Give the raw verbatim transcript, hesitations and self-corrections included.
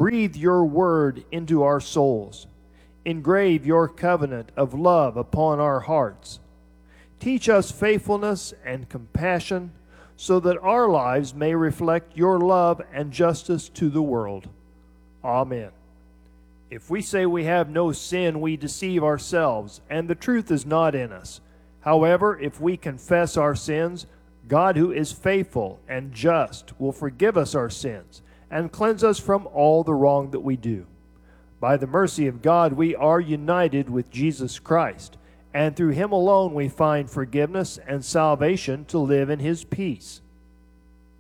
Breathe your word into our souls. Engrave your covenant of love upon our hearts. Teach us faithfulness and compassion, so that our lives may reflect your love and justice to the world. Amen. If we say we have no sin, we deceive ourselves, and the truth is not in us. However, if we confess our sins, God, who is faithful and just, will forgive us our sins and cleanse us from all the wrong that we do. By the mercy of God, we are united with Jesus Christ, and through him alone we find forgiveness and salvation to live in his peace.